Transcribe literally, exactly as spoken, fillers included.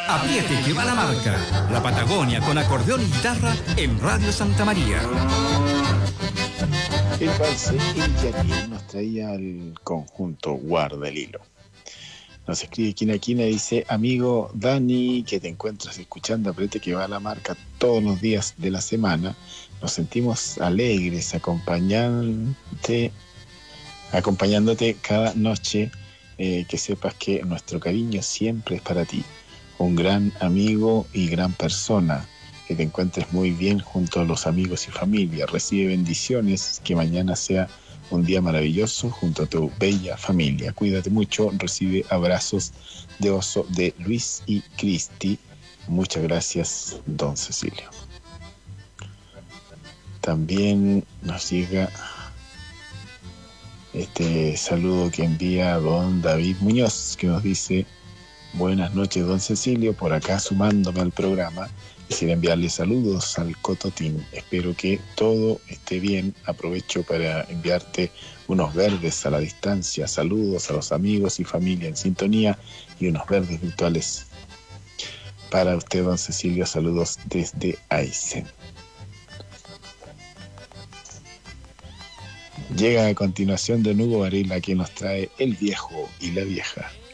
Apriete que va la marca. La Patagonia con acordeón y guitarra en Radio Santa María. El valse El Yaquín nos traía el conjunto Guarda el Hilo. Nos escribe Quina Quina y dice: amigo Dani, que te encuentras escuchando Apriete que va la marca todos los días de la semana. Nos sentimos alegres acompañándote, acompañándote cada noche. Eh, que sepas que nuestro cariño siempre es para ti. Un gran amigo y gran persona. Que te encuentres muy bien junto a los amigos y familia. Recibe bendiciones. Que mañana sea un día maravilloso junto a tu bella familia. Cuídate mucho. Recibe abrazos de oso de Luis y Cristi. Muchas gracias, don Cecilio. También nos llega este saludo que envía don David Muñoz, que nos dice: buenas noches, don Cecilio, por acá sumándome al programa. Quisiera enviarle saludos al Cototín. Espero que todo esté bien. Aprovecho para enviarte unos verdes a la distancia. Saludos a los amigos y familia en sintonía y unos verdes virtuales para usted, don Cecilio. Saludos desde Aysén. Llega a continuación don Hugo Varela, que nos trae El Viejo y la Vieja.